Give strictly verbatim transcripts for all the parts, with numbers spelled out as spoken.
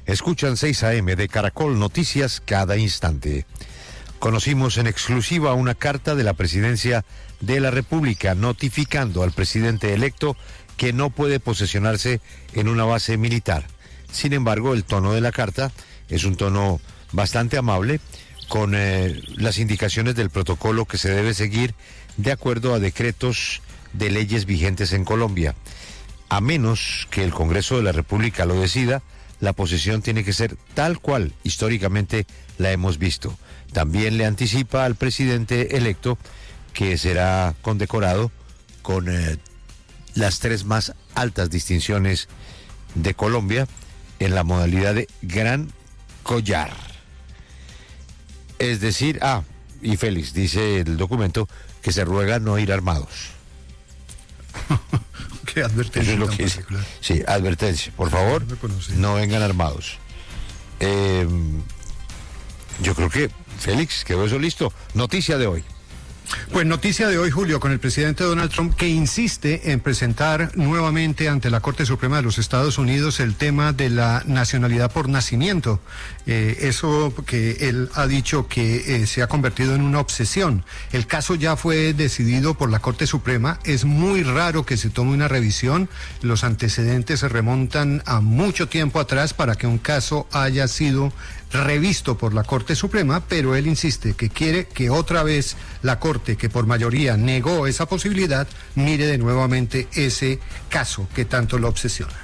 Escuchan seis a eme de Caracol Noticias cada instante. Conocimos en exclusiva una carta de la Presidencia de la República notificando al presidente electo que no puede posesionarse en una base militar. Sin embargo, el tono de la carta es un tono bastante amable, con eh, las indicaciones del protocolo que se debe seguir de acuerdo a decretos de leyes vigentes en Colombia. A menos que el Congreso de la República lo decida, la posesión tiene que ser tal cual históricamente la hemos visto. También le anticipa al presidente electo que será condecorado con eh, las tres más altas distinciones de Colombia en la modalidad de Gran Collar. Es decir, ah, y Félix, dice el documento, que se ruega no ir armados. ¿Qué advertencia? Eso es lo que dice. Sí, advertencia. Por favor, no vengan armados. Eh, yo creo que, Félix, quedó eso listo. Noticia de hoy. Pues noticia de hoy, Julio, con el presidente Donald Trump, que insiste en presentar nuevamente ante la Corte Suprema de los Estados Unidos el tema de la nacionalidad por nacimiento. Eh, eso que él ha dicho que eh, se ha convertido en una obsesión. El caso ya fue decidido por la Corte Suprema. Es muy raro que se tome una revisión. Los antecedentes se remontan a mucho tiempo atrás para que un caso haya sido revisto por la Corte Suprema, pero él insiste que quiere que otra vez la Corte, que por mayoría negó esa posibilidad, mire de nuevamente ese caso que tanto lo obsesiona.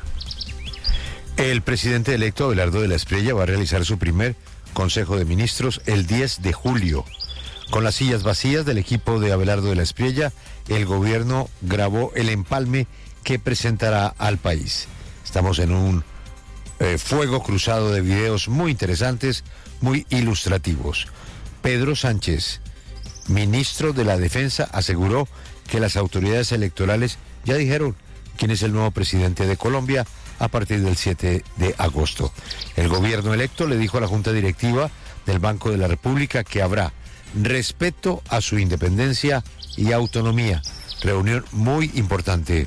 El presidente electo Abelardo de la Espriella va a realizar su primer Consejo de Ministros el diez de julio. Con las sillas vacías del equipo de Abelardo de la Espriella, el gobierno grabó el empalme que presentará al país. Estamos en un Eh, fuego cruzado de videos muy interesantes, muy ilustrativos. Pedro Sánchez, ministro de la Defensa, aseguró que las autoridades electorales ya dijeron quién es el nuevo presidente de Colombia a partir del siete de agosto. El gobierno electo le dijo a la Junta Directiva del Banco de la República que habrá respeto a su independencia y autonomía. Reunión muy importante.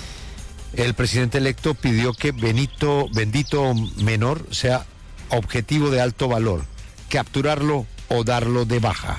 El presidente electo pidió que Benito, Bendito Menor sea objetivo de alto valor, capturarlo o darlo de baja.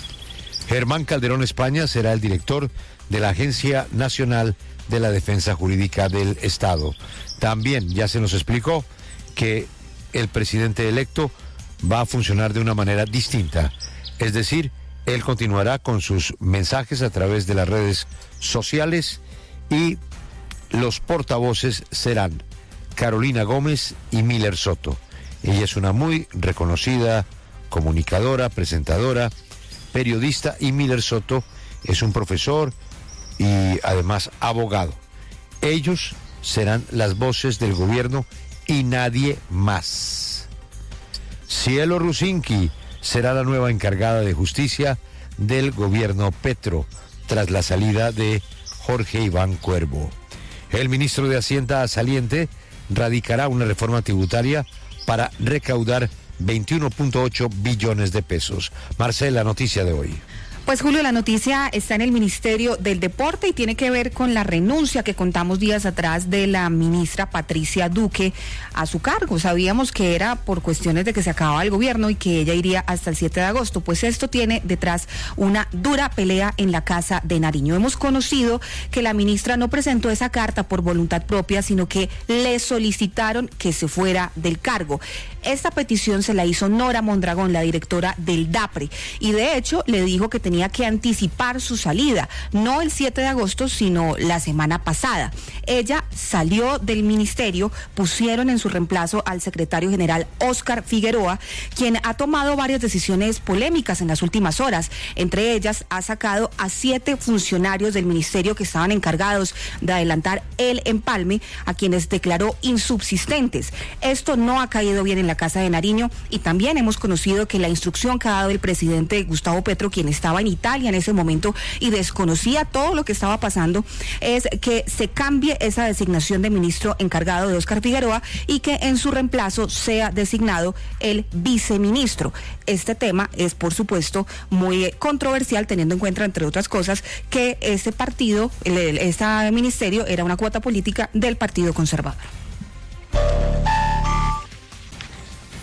Germán Calderón España será el director de la Agencia Nacional de la Defensa Jurídica del Estado. También ya se nos explicó que el presidente electo va a funcionar de una manera distinta, es decir, él continuará con sus mensajes a través de las redes sociales y los portavoces serán Carolina Gómez y Miller Soto. Ella es una muy reconocida comunicadora, presentadora, periodista, y Miller Soto es un profesor y además abogado. Ellos serán las voces del gobierno y nadie más. Cielo Rusinki será la nueva encargada de justicia del gobierno Petro tras la salida de Jorge Iván Cuervo. El ministro de Hacienda saliente radicará una reforma tributaria para recaudar veintiuno punto ocho billones de pesos. Marcela, noticia de hoy. Pues Julio, la noticia está en el Ministerio del Deporte y tiene que ver con la renuncia que contamos días atrás de la ministra Patricia Duque a su cargo. Sabíamos que era por cuestiones de que se acababa el gobierno y que ella iría hasta el siete de agosto. Pues esto tiene detrás una dura pelea en la Casa de Nariño. Hemos conocido que la ministra no presentó esa carta por voluntad propia, sino que le solicitaron que se fuera del cargo. Esta petición se la hizo Nora Mondragón, la directora del DAPRE, y de hecho le dijo que tenía que anticipar su salida, no el siete de agosto, sino la semana pasada. Ella salió del ministerio, pusieron en su reemplazo al secretario general Óscar Figueroa, quien ha tomado varias decisiones polémicas en las últimas horas. Entre ellas, ha sacado a siete funcionarios del ministerio que estaban encargados de adelantar el empalme, a quienes declaró insubsistentes. Esto no ha caído bien en la Casa de Nariño, y también hemos conocido que la instrucción que ha dado el presidente Gustavo Petro, quien estaba en Italia en ese momento y desconocía todo lo que estaba pasando, es que se cambie esa designación de ministro encargado de Óscar Figueroa y que en su reemplazo sea designado el viceministro. Este tema es, por supuesto, muy controversial, teniendo en cuenta, entre otras cosas, que este partido, el, el, este ministerio, era una cuota política del Partido Conservador.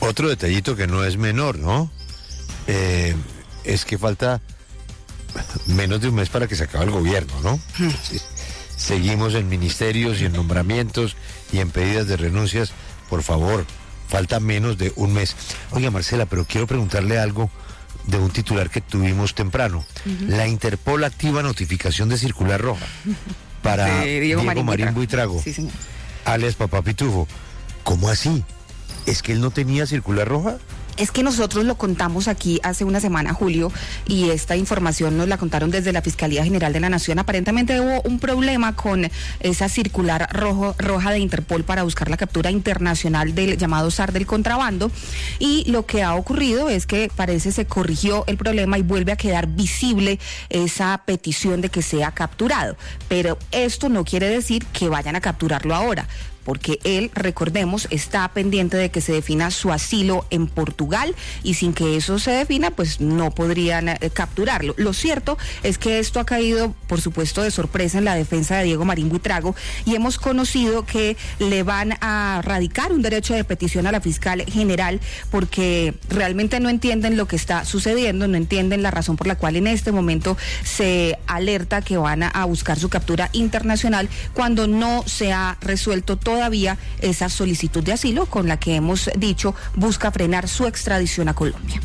otro detallito que no es menor, ¿no? Eh, es que falta menos de un mes para que se acabe el gobierno, ¿no? Hmm. Sí. Seguimos en ministerios y en nombramientos y en pedidas de renuncias. Por favor, falta menos de un mes. Oiga, Marcela, pero quiero preguntarle algo de un titular que tuvimos temprano. Uh-huh. La Interpol activa notificación de circular roja para de Diego, Diego Marín Buitrago, sí, señor. alias Papá Pitufo. ¿Cómo así? ¿Es que él no tenía circular roja? Es que nosotros lo contamos aquí hace una semana, Julio, y esta información nos la contaron desde la Fiscalía General de la Nación. Aparentemente hubo un problema con esa circular rojo, roja de Interpol para buscar la captura internacional del llamado S A R del contrabando, y lo que ha ocurrido es que parece se corrigió el problema y vuelve a quedar visible esa petición de que sea capturado. Pero esto no quiere decir que vayan a capturarlo ahora, porque él, recordemos, está pendiente de que se defina su asilo en Portugal, y sin que eso se defina, pues no podrían eh, capturarlo. Lo cierto es que esto ha caído, por supuesto, de sorpresa en la defensa de Diego Marín Buitrago, y hemos conocido que le van a radicar un derecho de petición a la fiscal general, porque realmente no entienden lo que está sucediendo, no entienden la razón por la cual en este momento se alerta que van a, a buscar su captura internacional, cuando no se ha resuelto todo todavía esa solicitud de asilo con la que hemos dicho busca frenar su extradición a Colombia.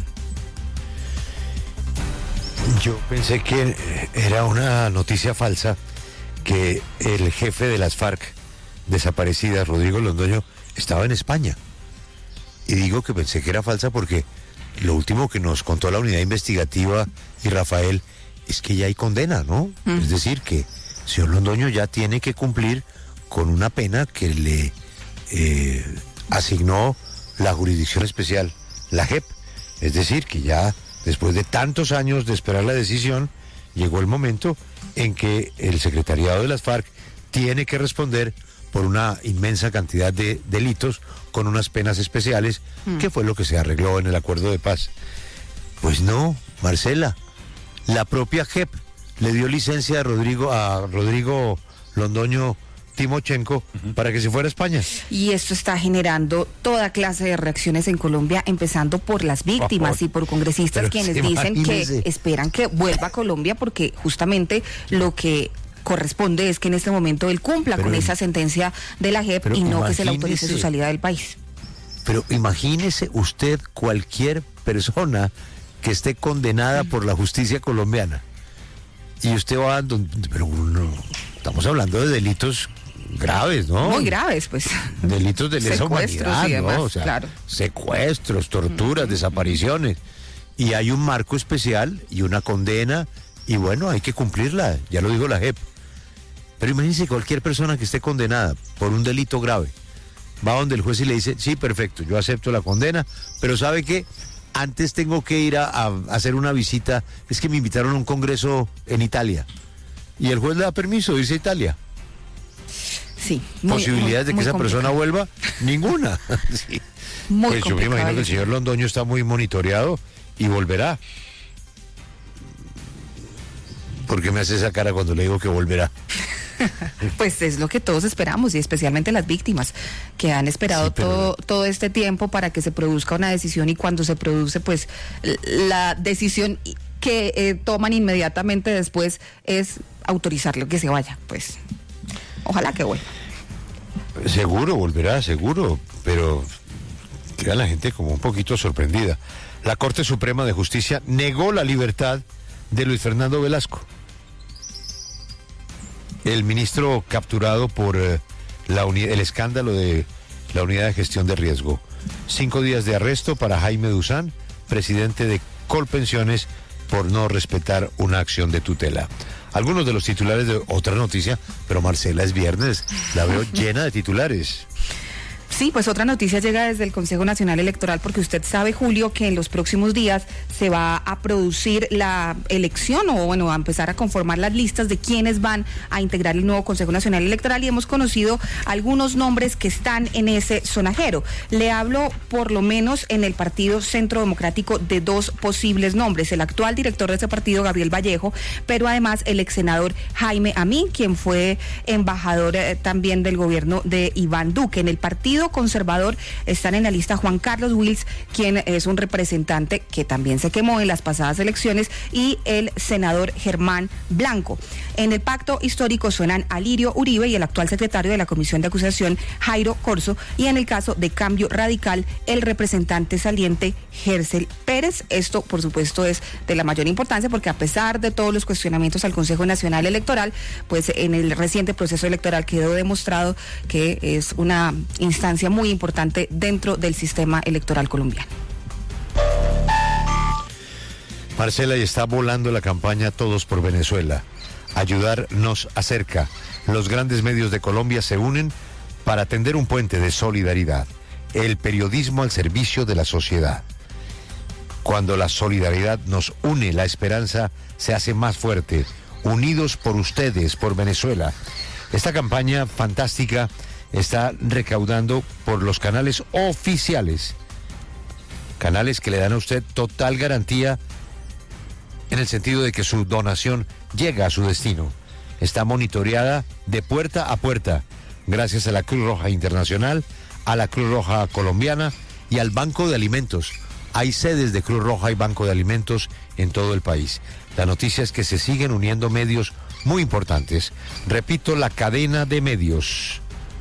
Yo pensé que era una noticia falsa que el jefe de las FARC desaparecidas, Rodrigo Londoño, estaba en España. Y digo que pensé que era falsa porque lo último que nos contó la unidad investigativa y Rafael es que ya hay condena, ¿no? Mm. Es decir, que el señor Londoño ya tiene que cumplir con una pena que le eh, asignó la Jurisdicción Especial, la J E P. Es decir, que ya después de tantos años de esperar la decisión, llegó el momento en que el secretariado de las FARC tiene que responder por una inmensa cantidad de delitos con unas penas especiales, mm. que fue lo que se arregló en el acuerdo de paz. Pues no, Marcela, la propia J E P le dio licencia a Rodrigo, a Rodrigo Londoño Timochenko uh-huh. para que se fuera a España. Y esto está generando toda clase de reacciones en Colombia, empezando por las víctimas oh, y por congresistas pero quienes dicen imagínese. que esperan que vuelva a Colombia, porque justamente lo que corresponde es que en este momento él cumpla pero, con esa sentencia de la J E P y no que se le autorice su salida del país. Pero imagínese usted cualquier persona que esté condenada uh-huh. por la justicia colombiana y usted va dando, pero no, estamos hablando de delitos graves, ¿no? Muy graves, pues. Delitos de lesa humanidad, demás, ¿no? O sea, claro. Secuestros, torturas, mm. desapariciones. Y hay un marco especial y una condena, y bueno, hay que cumplirla, ya lo dijo la J E P. Pero imagínense cualquier persona que esté condenada por un delito grave, va donde el juez y le dice, sí, perfecto, yo acepto la condena, pero ¿sabe qué? Antes tengo que ir a, a hacer una visita, es que me invitaron a un congreso en Italia, y el juez le da permiso de irse a Italia. Sí, muy, posibilidades muy, de que muy esa complicado. persona vuelva, ninguna. Sí. Muy pues yo me imagino que el señor Londoño está muy monitoreado y volverá. ¿Por qué me hace esa cara cuando le digo que volverá? Pues es lo que todos esperamos, y especialmente las víctimas que han esperado sí, pero... todo, todo este tiempo para que se produzca una decisión, y cuando se produce, pues la decisión que eh, toman inmediatamente después es autorizarlo que se vaya. Pues ojalá que vuelva. Seguro volverá, seguro, pero queda la gente como un poquito sorprendida. La Corte Suprema de Justicia negó la libertad de Luis Fernando Velasco, el ministro capturado por eh, la uni- el escándalo de la Unidad de Gestión de Riesgo. Cinco días de arresto para Jaime Duzán, presidente de Colpensiones, por no respetar una acción de tutela. Algunos de los titulares de otra noticia, pero Marcela, es viernes, la veo llena de titulares. Sí, pues otra noticia llega desde el Consejo Nacional Electoral, porque usted sabe, Julio, que en los próximos días se va a producir la elección, o bueno, a empezar a conformar las listas de quienes van a integrar el nuevo Consejo Nacional Electoral, y hemos conocido algunos nombres que están en ese sonajero. Le hablo, por lo menos en el Partido Centro Democrático, de dos posibles nombres: el actual director de ese partido, Gabriel Vallejo, pero además el ex senador Jaime Amín, quien fue embajador eh, también del gobierno de Iván Duque. En el Partido Partido Conservador están en la lista Juan Carlos Wills, quien es un representante que también se quemó en las pasadas elecciones, y el senador Germán Blanco. En el pacto histórico suenan Alirio Uribe y el actual secretario de la Comisión de Acusación, Jairo Corzo, y en el caso de Cambio Radical, el representante saliente, Gercel Pérez. Esto, por supuesto, es de la mayor importancia porque a pesar de todos los cuestionamientos al Consejo Nacional Electoral, pues en el reciente proceso electoral quedó demostrado que es una instancia muy importante dentro del sistema electoral colombiano. Marcela, y está volando la campaña Todos por Venezuela. Ayudar nos acerca. Los grandes medios de Colombia se unen para tender un puente de solidaridad. El periodismo al servicio de la sociedad. Cuando la solidaridad nos une, la esperanza se hace más fuerte. Unidos por ustedes, por Venezuela. Esta campaña fantástica está recaudando por los canales oficiales. Canales que le dan a usted total garantía en el sentido de que su donación llega a su destino. Está monitoreada de puerta a puerta, gracias a la Cruz Roja Internacional, a la Cruz Roja Colombiana y al Banco de Alimentos. Hay sedes de Cruz Roja y Banco de Alimentos en todo el país. La noticia es que se siguen uniendo medios muy importantes. Repito, la cadena de medios.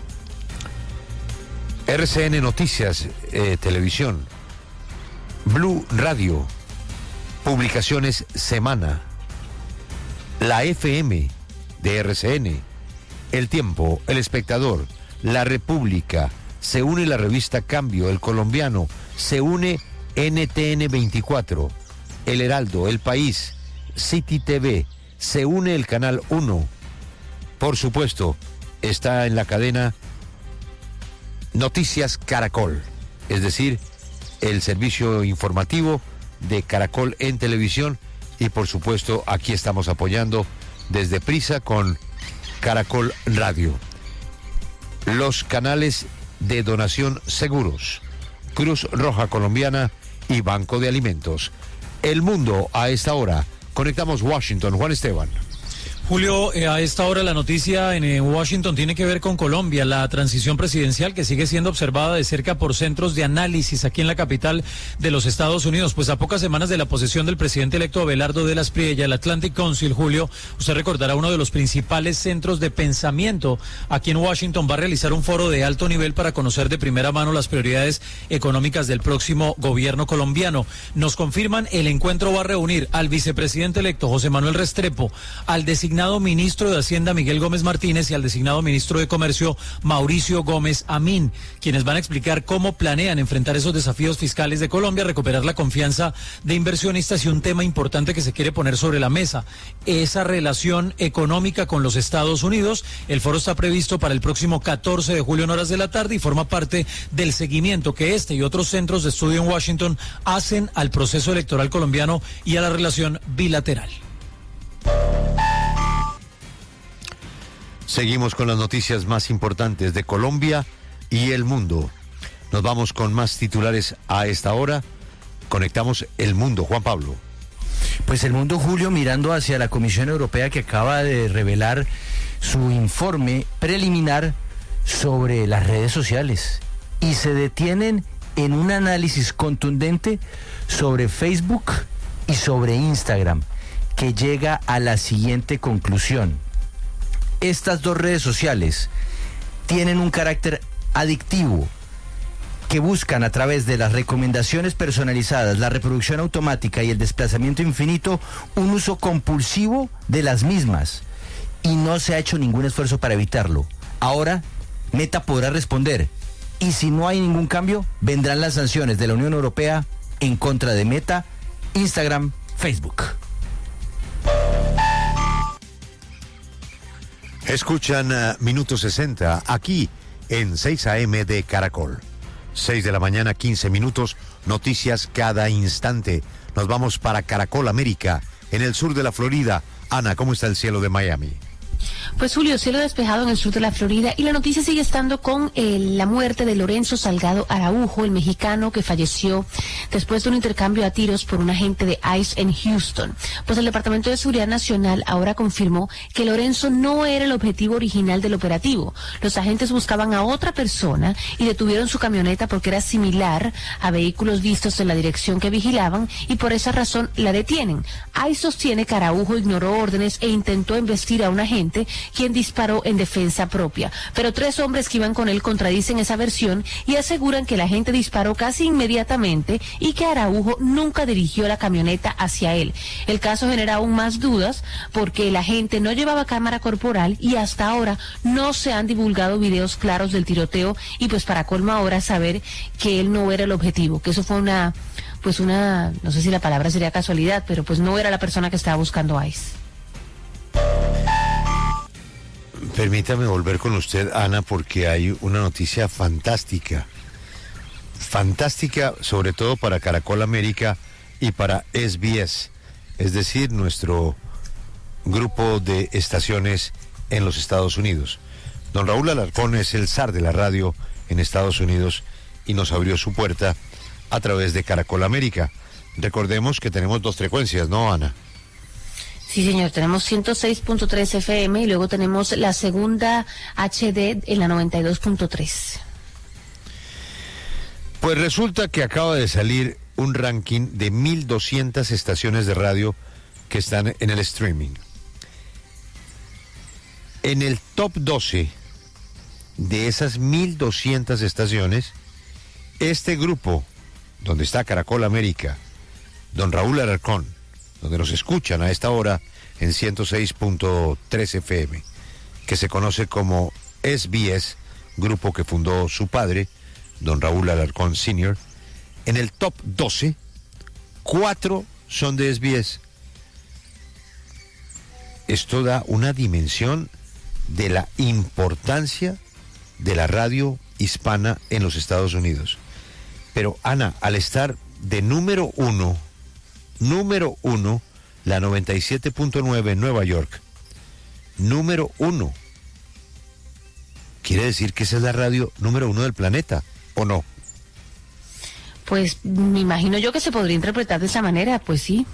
R C N Noticias, eh, Televisión, Blue Radio, Publicaciones Semana, la F M de R C N, El Tiempo, El Espectador, La República, se une la revista Cambio, El Colombiano, se une N T N veinticuatro, El Heraldo, El País, City T V, se une el Canal uno, por supuesto, está en la cadena Noticias Caracol, es decir, el servicio informativo de Caracol en televisión, y por supuesto aquí estamos apoyando desde Prisa con Caracol Radio. Los canales de donación seguros, Cruz Roja Colombiana y Banco de Alimentos. El mundo a esta hora. Conectamos Washington. Juan Esteban. Julio, eh, a esta hora la noticia en eh, Washington tiene que ver con Colombia, la transición presidencial que sigue siendo observada de cerca por centros de análisis aquí en la capital de los Estados Unidos. Pues a pocas semanas de la posesión del presidente electo Abelardo de la Espriella, el Atlantic Council, Julio, usted recordará, uno de los principales centros de pensamiento aquí en Washington va a realizar un foro de alto nivel para conocer de primera mano las prioridades económicas del próximo gobierno colombiano. Nos confirman, el encuentro va a reunir al vicepresidente electo José Manuel Restrepo, al designado ministro de Hacienda Miguel Gómez Martínez y al designado ministro de Comercio Mauricio Gómez Amín, quienes van a explicar cómo planean enfrentar esos desafíos fiscales de Colombia, recuperar la confianza de inversionistas y un tema importante que se quiere poner sobre la mesa, esa relación económica con los Estados Unidos. El foro está previsto para el próximo catorce de julio en horas de la tarde y forma parte del seguimiento que este y otros centros de estudio en Washington hacen al proceso electoral colombiano y a la relación bilateral. Seguimos con las noticias más importantes de Colombia y el mundo. Nos vamos con más titulares a esta hora. Conectamos el mundo. Juan Pablo. Pues el mundo, Julio, mirando hacia la Comisión Europea, que acaba de revelar su informe preliminar sobre las redes sociales y se detienen en un análisis contundente sobre Facebook y sobre Instagram, que llega a la siguiente conclusión. Estas dos redes sociales tienen un carácter adictivo, que buscan a través de las recomendaciones personalizadas, la reproducción automática y el desplazamiento infinito, un uso compulsivo de las mismas, y no se ha hecho ningún esfuerzo para evitarlo. Ahora, Meta podrá responder, y si no hay ningún cambio, vendrán las sanciones de la Unión Europea en contra de Meta, Instagram, Facebook. Escuchan uh, Minuto sesenta aquí en seis a eme de Caracol. seis de la mañana, quince minutos, noticias cada instante. Nos vamos para Caracol América, en el sur de la Florida. Ana, ¿cómo está el cielo de Miami? Pues Julio, cielo despejado en el sur de la Florida, y la noticia sigue estando con eh, la muerte de Lorenzo Salgado Araujo, el mexicano que falleció después de un intercambio a tiros por un agente de ICE en Houston. Pues el Departamento de Seguridad Nacional ahora confirmó que Lorenzo no era el objetivo original del operativo. Los agentes buscaban a otra persona y detuvieron su camioneta porque era similar a vehículos vistos en la dirección que vigilaban y por esa razón la detienen. ICE sostiene que Araujo ignoró órdenes e intentó embestir a un agente quien disparó en defensa propia. Pero tres hombres que iban con él contradicen esa versión y aseguran que el agente disparó casi inmediatamente y que Araujo nunca dirigió la camioneta hacia él. El caso genera aún más dudas porque el agente no llevaba cámara corporal y hasta ahora no se han divulgado videos claros del tiroteo y pues para colmo ahora saber que él no era el objetivo, que eso fue una, pues una, no sé si la palabra sería casualidad, pero pues no era la persona que estaba buscando ICE. Permítame volver con usted, Ana, porque hay una noticia fantástica. Fantástica, sobre todo para Caracol América y para S B S, es decir, nuestro grupo de estaciones en los Estados Unidos. Don Raúl Alarcón es el zar de la radio en Estados Unidos y nos abrió su puerta a través de Caracol América. Recordemos que tenemos dos frecuencias, ¿no, Ana? Sí, señor, tenemos ciento seis punto tres F M y luego tenemos la segunda H D en la noventa y dos punto tres. Pues resulta que acaba de salir un ranking de mil doscientas estaciones de radio que están en el streaming. En el top doce de esas mil doscientas estaciones, este grupo, donde está Caracol América, don Raúl Alarcón, donde nos escuchan a esta hora en ciento seis punto tres F M, que se conoce como S B S, grupo que fundó su padre, don Raúl Alarcón senior, en el top doce, cuatro son de S B S. Esto da una dimensión de la importancia de la radio hispana en los Estados Unidos. Pero Ana, al estar de número uno, número uno, la noventa y siete punto nueve en Nueva York, número uno, quiere decir que esa es la radio número uno del planeta, ¿o no? Pues me imagino yo que se podría interpretar de esa manera, pues sí.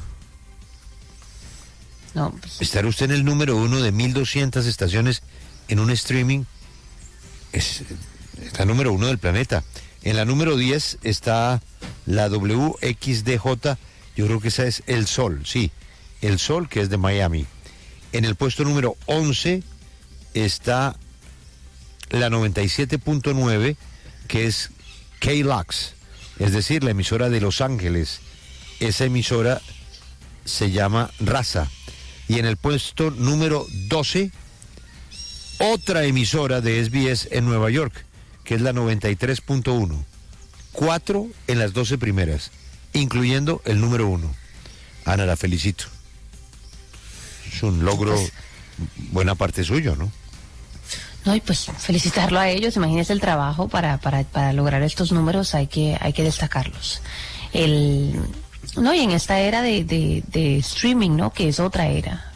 No, pues... Estar usted en el número uno de mil doscientas estaciones en un streaming es, es la número uno del planeta. En la número diez está la W X D J, yo creo que esa es El Sol, sí, El Sol, que es de Miami. En el puesto número once está la noventa y siete punto nueve, que es K L O X, es decir, la emisora de Los Ángeles. Esa emisora se llama Raza. Y en el puesto número doce, otra emisora de S B S en Nueva York, que es la noventa y tres punto uno. Cuatro en las doce primeras, incluyendo el número uno. Ana, la felicito. Es un logro, pues, buena parte suyo, ¿no? No, y pues felicitarlo a ellos. Imagínense el trabajo para, para, para lograr estos números, hay que, hay que destacarlos. El... No, y en esta era de, de, de streaming, ¿no? Que es otra era.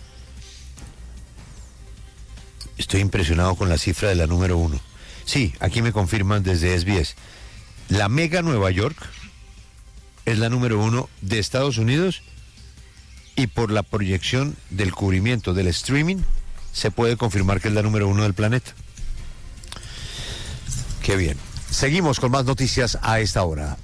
Estoy impresionado con la cifra de la número uno. Sí, aquí me confirman desde S B S. La Mega Nueva York es la número uno de Estados Unidos y por la proyección del cubrimiento del streaming se puede confirmar que es la número uno del planeta. Qué bien. Seguimos con más noticias a esta hora.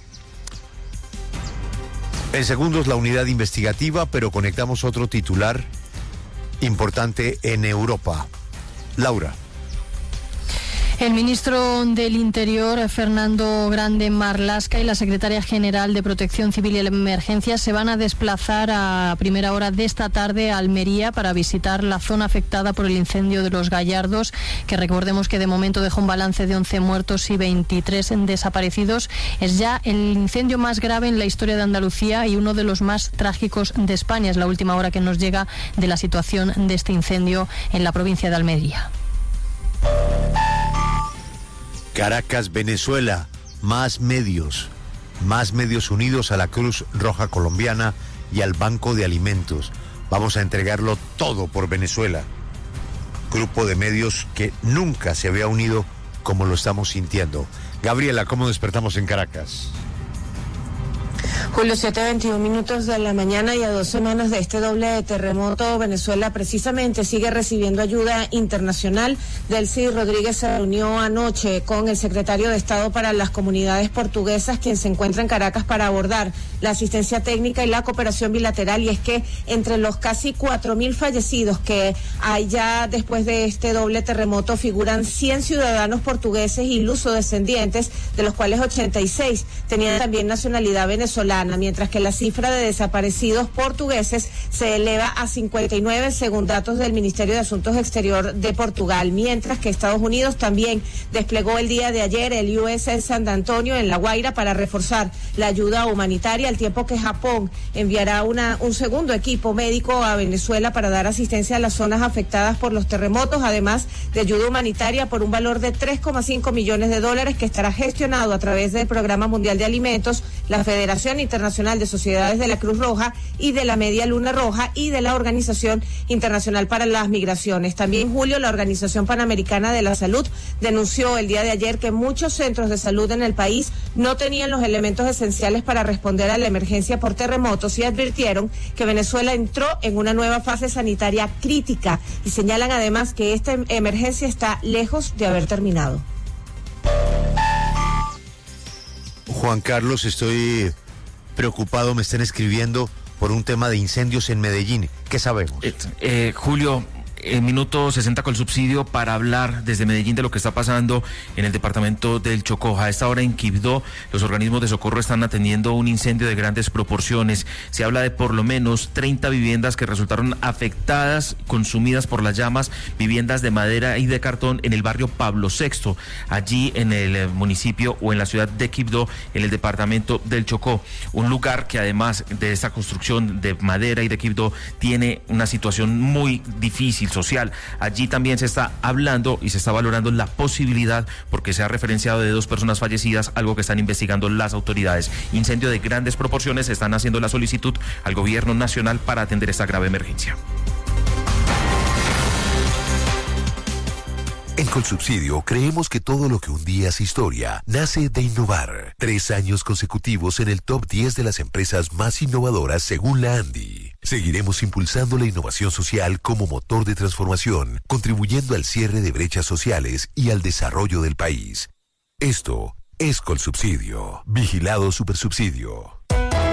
En segundos la unidad investigativa, pero conectamos otro titular importante en Europa. Laura. El ministro del Interior, Fernando Grande Marlaska, y la secretaria general de Protección Civil y Emergencias se van a desplazar a primera hora de esta tarde a Almería para visitar la zona afectada por el incendio de Los Gallardos, que recordemos que de momento dejó un balance de once muertos y veintitrés desaparecidos. Es ya el incendio más grave en la historia de Andalucía y uno de los más trágicos de España. Es la última hora que nos llega de la situación de este incendio en la provincia de Almería. Caracas, Venezuela, más medios, más medios unidos a la Cruz Roja Colombiana y al Banco de Alimentos. Vamos a entregarlo todo por Venezuela. Grupo de medios que nunca se había unido como lo estamos sintiendo. Gabriela, ¿cómo despertamos en Caracas? Julio, siete veintiún minutos de la mañana y a dos semanas de este doble terremoto, Venezuela precisamente sigue recibiendo ayuda internacional. Delcy Rodríguez se reunió anoche con el secretario de Estado para las Comunidades Portuguesas, quien se encuentra en Caracas para abordar la asistencia técnica y la cooperación bilateral. Y es que entre los casi cuatro mil fallecidos que hay ya después de este doble terremoto figuran cien ciudadanos portugueses y lusodescendientes, de los cuales ochenta y seis tenían también nacionalidad venezolana, mientras que la cifra de desaparecidos portugueses se eleva a cincuenta y nueve según datos del Ministerio de Asuntos Exterior de Portugal, mientras que Estados Unidos también desplegó el día de ayer el U S S San Antonio en La Guaira para reforzar la ayuda humanitaria, al tiempo que Japón enviará una, un segundo equipo médico a Venezuela para dar asistencia a las zonas afectadas por los terremotos, además de ayuda humanitaria por un valor de tres coma cinco millones de dólares que estará gestionado a través del Programa Mundial de Alimentos, la Federación Internacional de Sociedades de la Cruz Roja y de la Media Luna Roja y de la Organización Internacional para las Migraciones. También, Julio, la Organización Panamericana de la Salud denunció el día de ayer que muchos centros de salud en el país no tenían los elementos esenciales para responder a la emergencia por terremotos y advirtieron que Venezuela entró en una nueva fase sanitaria crítica y señalan además que esta emergencia está lejos de haber terminado. Juan Carlos, estoy preocupado, me están escribiendo por un tema de incendios en Medellín. ¿Qué sabemos? Eh, eh, Julio, en minuto sesenta con el subsidio para hablar desde Medellín de lo que está pasando en el departamento del Chocó. A esta hora en Quibdó, los organismos de socorro están atendiendo un incendio de grandes proporciones. Se habla de por lo menos treinta viviendas que resultaron afectadas, consumidas por las llamas, viviendas de madera y de cartón en el barrio Pablo sexto, allí en el municipio o en la ciudad de Quibdó, en el departamento del Chocó. Un lugar que además de esta construcción de madera y de Quibdó tiene una situación muy difícil social. Allí también se está hablando y se está valorando la posibilidad, porque se ha referenciado de dos personas fallecidas, algo que están investigando las autoridades. Incendio de grandes proporciones, están haciendo la solicitud al gobierno nacional para atender esta grave emergencia. En Colsubsidio creemos que todo lo que un día es historia nace de innovar. Tres años consecutivos en el top diez de las empresas más innovadoras según la ANDI. Seguiremos impulsando la innovación social como motor de transformación, contribuyendo al cierre de brechas sociales y al desarrollo del país. Esto es Colsubsidio. Vigilado Supersubsidio.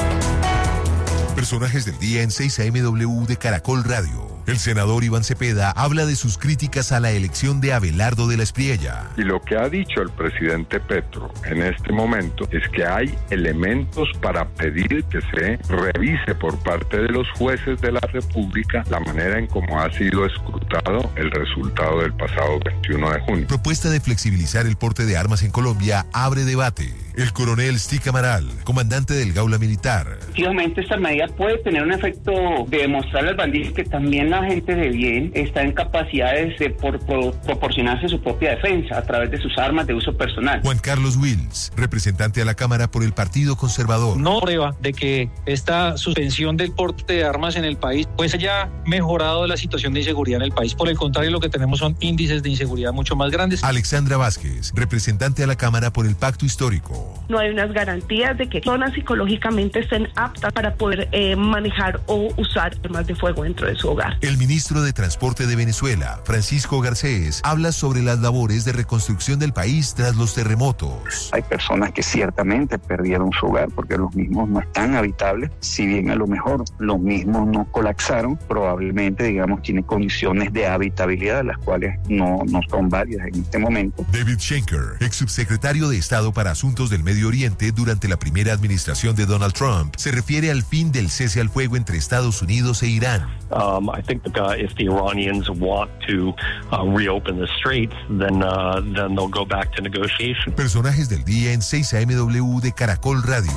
Personajes del día en seis A M W de Caracol Radio. El senador Iván Cepeda habla de sus críticas a la elección de Abelardo de la Espriella. Y lo que ha dicho el presidente Petro en este momento es que hay elementos para pedir que se revise por parte de los jueces de la República la manera en cómo ha sido escrutado el resultado del pasado veintiuno de junio. Propuesta de flexibilizar el porte de armas en Colombia abre debate. El coronel Stic Amaral, comandante del Gaula Militar. Efectivamente, esta medida puede tener un efecto de demostrarle al bandido que también la gente de bien está en capacidades de por, por, proporcionarse su propia defensa a través de sus armas de uso personal. Juan Carlos Wills, representante a la Cámara por el Partido Conservador. No prueba de que esta suspensión del porte de armas en el país pues haya mejorado la situación de inseguridad en el país. Por el contrario, lo que tenemos son índices de inseguridad mucho más grandes. Alexandra Vázquez, representante a la Cámara por el Pacto Histórico. No hay unas garantías de que personas psicológicamente estén aptas para poder eh, manejar o usar armas de fuego dentro de su hogar. El ministro de Transporte de Venezuela, Francisco Garcés, habla sobre las labores de reconstrucción del país tras los terremotos. Hay personas que ciertamente perdieron su hogar porque los mismos no están habitables. Si bien a lo mejor los mismos no colapsaron, probablemente, digamos, tienen condiciones de habitabilidad, las cuales no, no son válidas en este momento. David Schenker, ex subsecretario de Estado para Asuntos del Medio Oriente durante la primera administración de Donald Trump, se refiere al fin del cese al fuego entre Estados Unidos e Irán. Um, I think that uh, if the Iranians want to uh, reopen the straits, then uh, then they'll go back to negotiation. Personajes del día en seis A M W de Caracol Radio.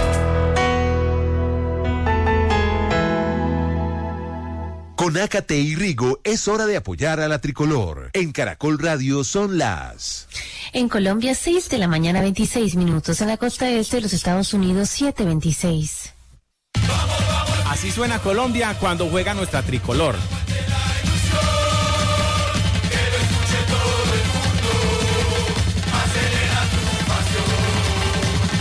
Con Ácate y Rigo es hora de apoyar a la tricolor. En Caracol Radio son las... En Colombia, seis de la mañana, veintiséis minutos. En la costa este de los Estados Unidos, siete veintiséis. Así suena Colombia cuando juega nuestra tricolor.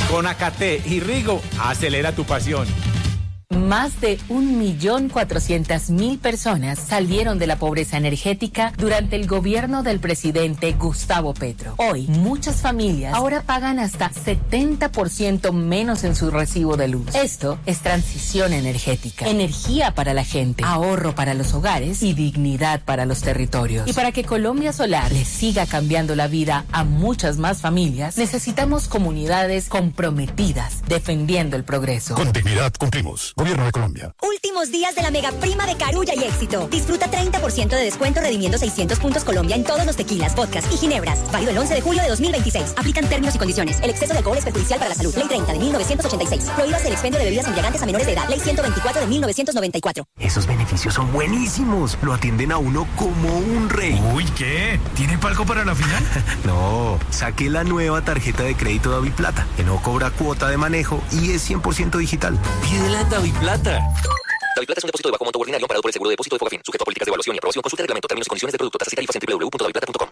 Con Acaté y Rigo, acelera tu pasión. Más de un millón cuatrocientas mil personas salieron de la pobreza energética durante el gobierno del presidente Gustavo Petro. Hoy, muchas familias ahora pagan hasta setenta por ciento menos en su recibo de luz. Esto es transición energética, energía para la gente, ahorro para los hogares y dignidad para los territorios. Y para que Colombia Solar le siga cambiando la vida a muchas más familias, necesitamos comunidades comprometidas defendiendo el progreso. Con dignidad cumplimos. Gobierno de Colombia. Últimos días de la mega prima de Carulla y Éxito. Disfruta treinta por ciento de descuento redimiendo seiscientos puntos Colombia en todos los tequilas, vodkas y ginebras. Válido el once de julio de dos mil veintiséis. Aplican términos y condiciones. El exceso de alcohol es perjudicial para la salud. Ley treinta de mil novecientos ochenta y seis. Prohíbas el expendio de bebidas embriagantes a menores de edad. Ley ciento veinticuatro de mil novecientos noventa y cuatro. Esos beneficios son buenísimos. Lo atienden a uno como un rey. Uy, ¿qué? ¿Tiene palco para la final? No, saqué la nueva tarjeta de crédito Daviplata, que no cobra cuota de manejo y es cien por ciento digital. Pídela en Daviplata. Daviplata es un depósito de bajo monto ordinario parado por el seguro de depósito de Fogafín, sujeto a políticas de evaluación y aprobación. Consulta el reglamento, términos y condiciones de producto, tasas y tarifas en doble u doble u doble u punto daviplata punto com.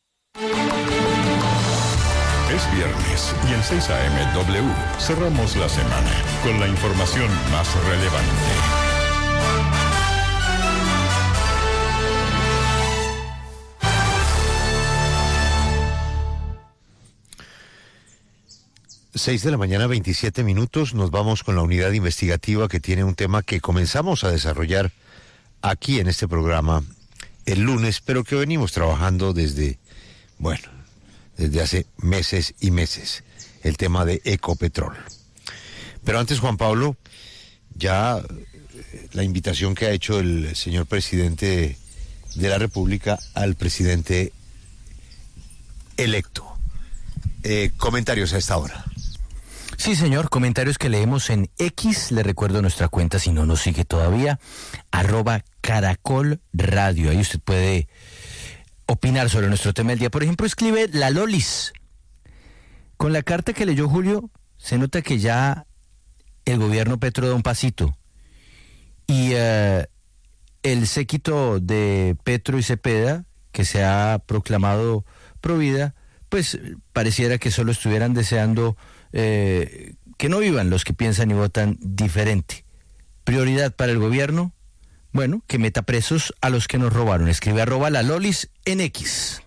Es viernes y en seis A M W cerramos la semana con la información más relevante. Seis de la mañana, veintisiete minutos, nos vamos con la unidad investigativa que tiene un tema que comenzamos a desarrollar aquí en este programa el lunes, pero que venimos trabajando desde, bueno, desde hace meses y meses, el tema de Ecopetrol. Pero antes, Juan Pablo, ya la invitación que ha hecho el señor presidente de la República al presidente electo. Eh, comentarios a esta hora. Sí, señor, comentarios que leemos en X, le recuerdo nuestra cuenta si no nos sigue todavía, arroba Caracol Radio, ahí usted puede opinar sobre nuestro tema del día. Por ejemplo, escribe La Lolis, con la carta que leyó Julio, se nota que ya el gobierno Petro da un pasito, y uh, el séquito de Petro y Cepeda, que se ha proclamado provida, pues pareciera que solo estuvieran deseando eh, que no vivan los que piensan y votan diferente. Prioridad para el gobierno, bueno, que meta presos a los que nos robaron. Escribe arroba la Lolis en X.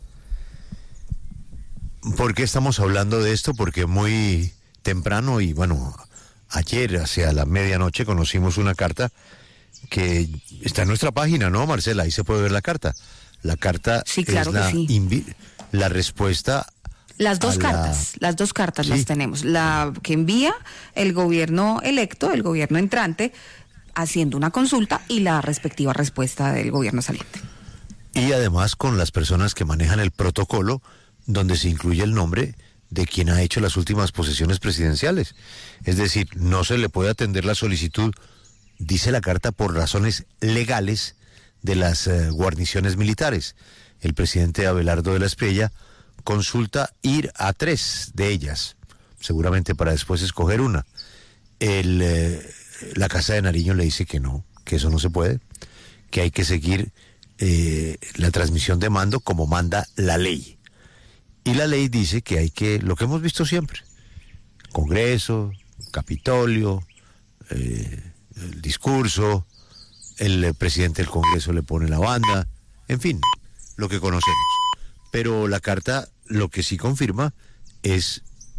¿Por qué estamos hablando de esto? Porque muy temprano y bueno, ayer hacia la medianoche conocimos una carta que está en nuestra página, ¿no, Marcela? Ahí se puede ver la carta. La carta sí, claro es la, que sí. invi- la respuesta. Las dos cartas, la... las dos cartas sí. las tenemos. La que envía el gobierno electo, el gobierno entrante, haciendo una consulta y la respectiva respuesta del gobierno saliente. Y además con las personas que manejan el protocolo, donde se incluye el nombre de quien ha hecho las últimas posesiones presidenciales. Es decir, no se le puede atender la solicitud, dice la carta, por razones legales de las uh, guarniciones militares. El presidente Abelardo de la Espriella consulta ir a tres de ellas, seguramente para después escoger una. El, eh, la Casa de Nariño le dice que no, que eso no se puede, que hay que seguir eh, la transmisión de mando como manda la ley. Y la ley dice que hay que, lo que hemos visto siempre, Congreso, Capitolio, eh, el discurso, el, el presidente del Congreso le pone la banda, en fin, lo que conocemos. Pero la carta lo que sí confirma es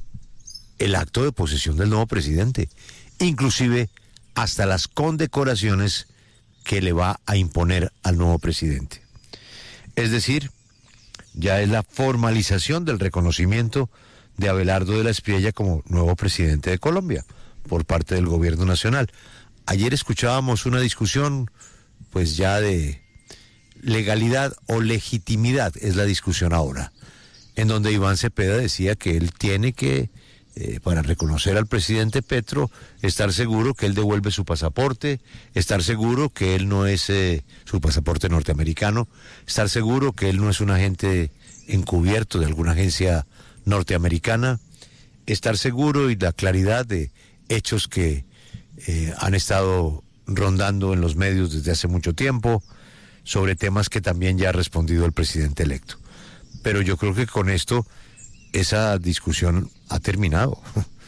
el acto de posesión del nuevo presidente, inclusive hasta las condecoraciones que le va a imponer al nuevo presidente. Es decir, ya es la formalización del reconocimiento de Abelardo de la Espriella como nuevo presidente de Colombia por parte del gobierno nacional. Ayer escuchábamos una discusión, pues ya de legalidad o legitimidad, es la discusión ahora, en donde Iván Cepeda decía que él tiene que, eh, para reconocer al presidente Petro, estar seguro que él devuelve su pasaporte, estar seguro que él no es eh, su pasaporte norteamericano, estar seguro que él no es un agente encubierto de alguna agencia norteamericana, estar seguro y la claridad de hechos que eh, han estado rondando en los medios desde hace mucho tiempo, sobre temas que también ya ha respondido el presidente electo. Pero yo creo que con esto esa discusión ha terminado.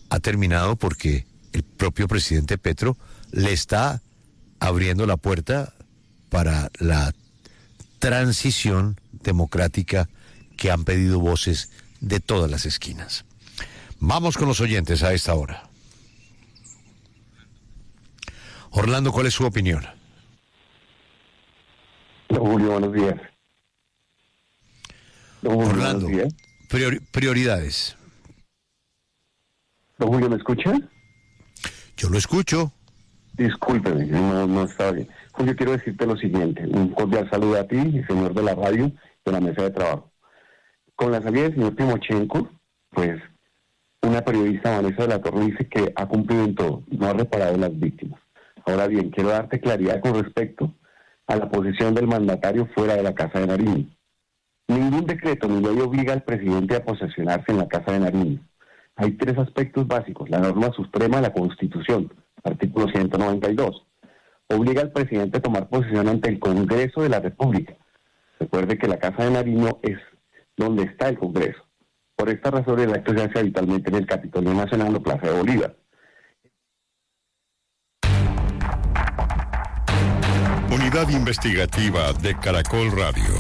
ha terminado porque el propio presidente Petro le está abriendo la puerta para la transición democrática que han pedido voces de todas las esquinas. Vamos con los oyentes a esta hora. Orlando, ¿cuál es su opinión? Don Julio, buenos días. Don Julio, Orlando, buenos días. Priori- prioridades. Don Julio, ¿me escucha? Yo lo escucho. Discúlpeme, no, no estaba bien. Julio, quiero decirte lo siguiente. Un cordial saludo a ti, señor de la radio, de la mesa de trabajo. Con la salida del señor Timochenko, pues una periodista, Vanessa de la Torre, dice que ha cumplido en todo, no ha reparado en las víctimas. Ahora bien, quiero darte claridad con respecto a la posición del mandatario fuera de la Casa de Nariño. Ningún decreto ni ley obliga al presidente a posesionarse en la Casa de Nariño. Hay tres aspectos básicos. La norma suprema de la Constitución, artículo ciento noventa y dos. Obliga al presidente a tomar posesión ante el Congreso de la República. Recuerde que la Casa de Nariño es donde está el Congreso. Por esta razón, el acto se hace habitualmente en el Capitolio Nacional o Plaza de Bolívar. Unidad Investigativa de Caracol Radio.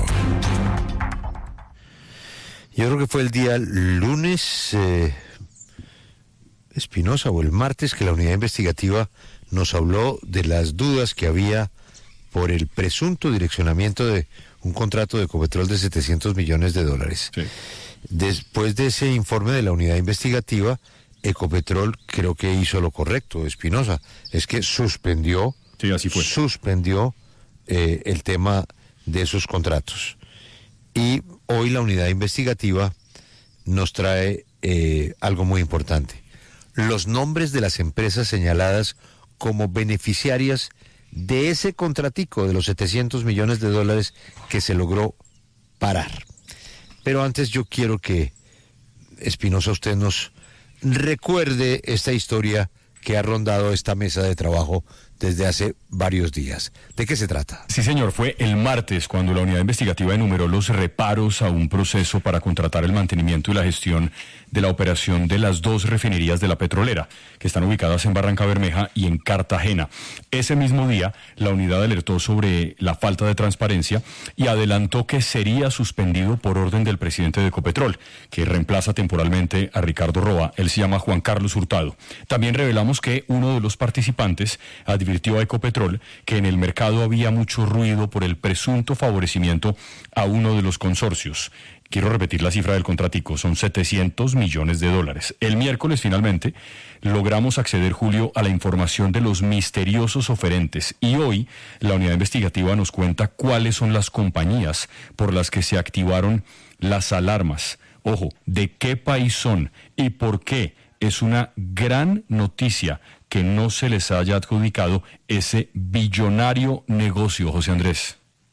Yo creo que fue el día lunes, eh, Espinosa, o el martes, que la unidad investigativa nos habló de las dudas que había por el presunto direccionamiento de un contrato de Ecopetrol de setecientos millones de dólares. Sí. Después de ese informe de la unidad investigativa, Ecopetrol creo que hizo lo correcto, Espinosa, es que suspendió, sí, así fue. suspendió eh, el tema de esos contratos. Y hoy la unidad investigativa nos trae eh, algo muy importante. Los nombres de las empresas señaladas como beneficiarias de ese contratico de los setecientos millones de dólares que se logró parar. Pero antes yo quiero que, Espinosa, usted nos recuerde esta historia que ha rondado esta mesa de trabajo desde hace varios días. ¿De qué se trata? Sí, señor, fue el martes cuando la unidad investigativa enumeró los reparos a un proceso para contratar el mantenimiento y la gestión de la operación de las dos refinerías de la petrolera, que están ubicadas en Barranca Bermeja y en Cartagena. Ese mismo día, la unidad alertó sobre la falta de transparencia y adelantó que sería suspendido por orden del presidente de Ecopetrol, que reemplaza temporalmente a Ricardo Roa. Él se llama Juan Carlos Hurtado. También revelamos que uno de los participantes advirtió a Ecopetrol que en el mercado había mucho ruido por el presunto favorecimiento a uno de los consorcios. Quiero repetir la cifra del contratico, son setecientos millones de dólares. El miércoles, finalmente, logramos acceder, Julio, a la información de los misteriosos oferentes. Y hoy, la unidad investigativa nos cuenta cuáles son las compañías por las que se activaron las alarmas. Ojo, ¿de qué país son y por qué? Es una gran noticia que no se les haya adjudicado ese billonario negocio, José Andrés.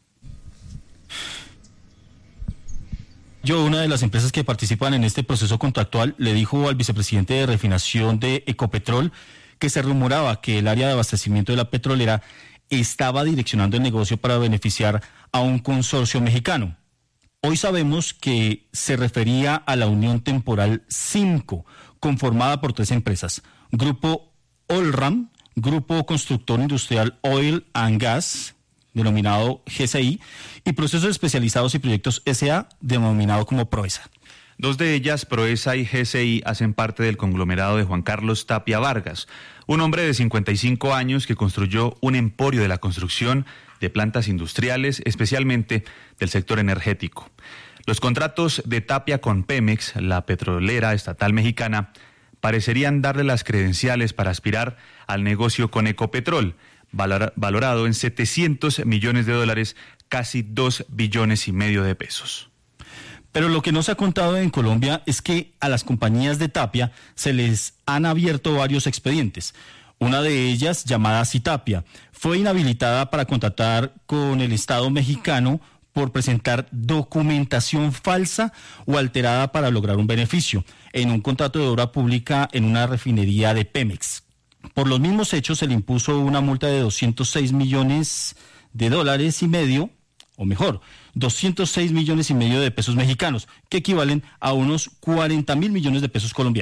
Yo, una de las empresas que participan en este proceso contractual, le dijo al vicepresidente de refinación de Ecopetrol que se rumoraba que el área de abastecimiento de la petrolera estaba direccionando el negocio para beneficiar a un consorcio mexicano. Hoy sabemos que se refería a la Unión Temporal cinco, conformada por tres empresas: Grupo Olram, Grupo Constructor Industrial Oil and Gas, denominado G C I, y Procesos Especializados y Proyectos S A, denominado como Proesa. Dos de ellas, Proesa y G C I, hacen parte del conglomerado de Juan Carlos Tapia Vargas, un hombre de cincuenta y cinco años que construyó un emporio de la construcción de plantas industriales, especialmente del sector energético. Los contratos de Tapia con Pemex, la petrolera estatal mexicana, parecerían darle las credenciales para aspirar al negocio con Ecopetrol, valor, valorado en setecientos millones de dólares, casi dos billones y medio de pesos. Pero lo que no se ha contado en Colombia es que a las compañías de Tapia se les han abierto varios expedientes. Una de ellas, llamada Citapia, fue inhabilitada para contratar con el Estado mexicano por presentar documentación falsa o alterada para lograr un beneficio en un contrato de obra pública en una refinería de Pemex. Por los mismos hechos se le impuso una multa de doscientos seis millones de dólares y medio, o mejor, doscientos seis millones y medio de pesos mexicanos, que equivalen a unos cuarenta mil millones de pesos colombianos.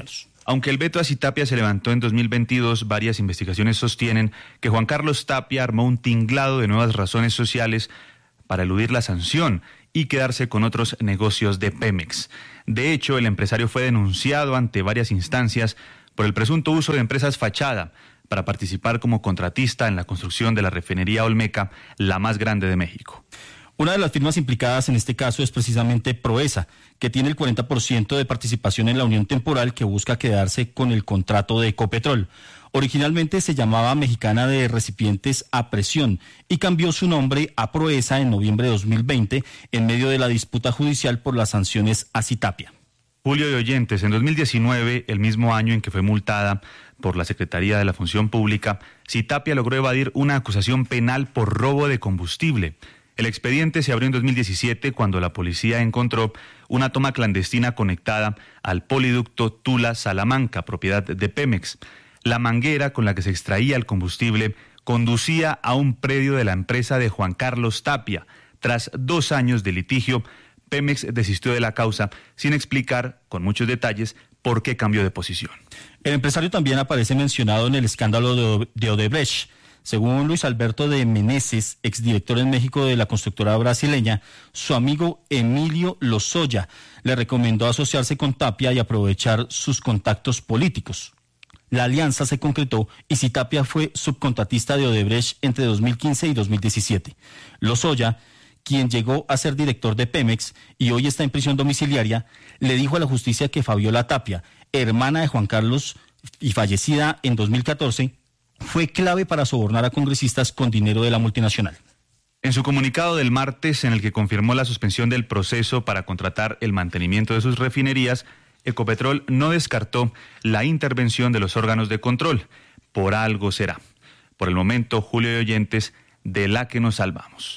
Aunque el veto a Citapia se levantó en dos mil veintidós, varias investigaciones sostienen que Juan Carlos Tapia armó un tinglado de nuevas razones sociales para eludir la sanción y quedarse con otros negocios de Pemex. De hecho, el empresario fue denunciado ante varias instancias por el presunto uso de empresas fachada para participar como contratista en la construcción de la refinería Olmeca, la más grande de México. Una de las firmas implicadas en este caso es precisamente Proesa, que tiene el cuarenta por ciento de participación en la unión temporal que busca quedarse con el contrato de Ecopetrol. Originalmente se llamaba Mexicana de Recipientes a Presión y cambió su nombre a Proesa en noviembre de dos mil veinte en medio de la disputa judicial por las sanciones a Citapia. Julio y oyentes, en dos mil diecinueve, el mismo año en que fue multada por la Secretaría de la Función Pública, Citapia logró evadir una acusación penal por robo de combustible. El expediente se abrió en dos mil diecisiete cuando la policía encontró una toma clandestina conectada al poliducto Tula-Salamanca, propiedad de Pemex. La manguera con la que se extraía el combustible conducía a un predio de la empresa de Juan Carlos Tapia. Tras dos años de litigio, Pemex desistió de la causa sin explicar con muchos detalles por qué cambió de posición. El empresario también aparece mencionado en el escándalo de Odebrecht. Según Luis Alberto de Meneses, exdirector en México de la constructora brasileña, su amigo Emilio Lozoya le recomendó asociarse con Tapia y aprovechar sus contactos políticos. La alianza se concretó y Citapia fue subcontratista de Odebrecht entre dos mil quince y dos mil diecisiete. Lozoya, quien llegó a ser director de Pemex y hoy está en prisión domiciliaria, le dijo a la justicia que Fabiola Tapia, hermana de Juan Carlos y fallecida en dos mil catorce, fue clave para sobornar a congresistas con dinero de la multinacional. En su comunicado del martes, en el que confirmó la suspensión del proceso para contratar el mantenimiento de sus refinerías, Ecopetrol no descartó la intervención de los órganos de control. Por algo será. Por el momento, Julio y oyentes, de la que nos salvamos.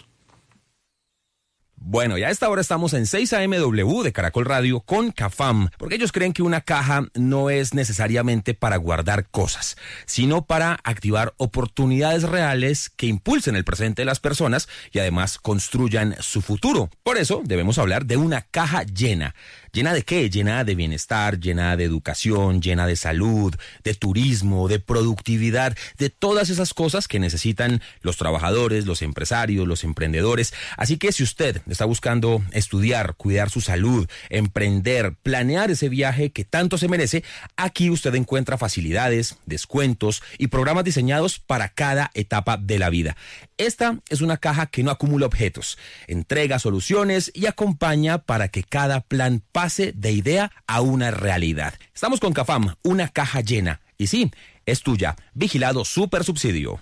Bueno, ya a esta hora estamos en seis A M W de Caracol Radio con Cafam, porque ellos creen que una caja no es necesariamente para guardar cosas, sino para activar oportunidades reales que impulsen el presente de las personas y además construyan su futuro. Por eso debemos hablar de una caja llena. ¿Llena de qué? Llena de bienestar, llena de educación, llena de salud, de turismo, de productividad, de todas esas cosas que necesitan los trabajadores, los empresarios, los emprendedores. Así que si usted está buscando estudiar, cuidar su salud, emprender, planear ese viaje que tanto se merece, aquí usted encuentra facilidades, descuentos y programas diseñados para cada etapa de la vida. Esta es una caja que no acumula objetos, entrega soluciones y acompaña para que cada plan pase de idea a una realidad. Estamos con Cafam, una caja llena. Y sí, es tuya. Vigilado Super Subsidio.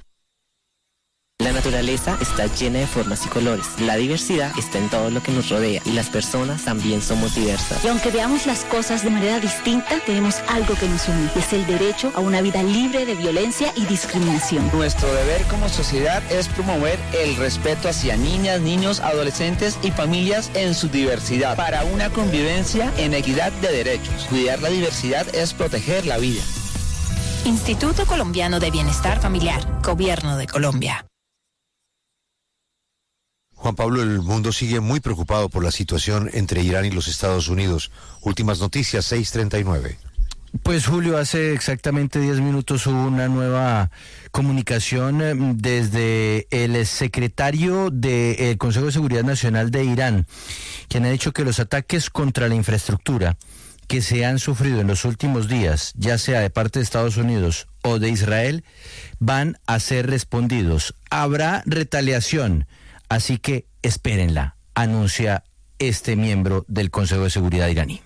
La naturaleza está llena de formas y colores. La diversidad está en todo lo que nos rodea y las personas también somos diversas. Y aunque veamos las cosas de manera distinta, tenemos algo que nos une. Es el derecho a una vida libre de violencia y discriminación. Nuestro deber como sociedad es promover el respeto hacia niñas, niños, adolescentes y familias en su diversidad para una convivencia en equidad de derechos. Cuidar la diversidad es proteger la vida. Instituto Colombiano de Bienestar Familiar, Gobierno de Colombia. Juan Pablo, el mundo sigue muy preocupado por la situación entre Irán y los Estados Unidos. Últimas noticias, seis treinta y nueve. Pues Julio, hace exactamente diez minutos hubo una nueva comunicación desde el secretario del Consejo de Seguridad Nacional de Irán, quien ha dicho que los ataques contra la infraestructura que se han sufrido en los últimos días, ya sea de parte de Estados Unidos o de Israel, van a ser respondidos. Habrá retaliación. Así que espérenla, anuncia este miembro del Consejo de Seguridad iraní.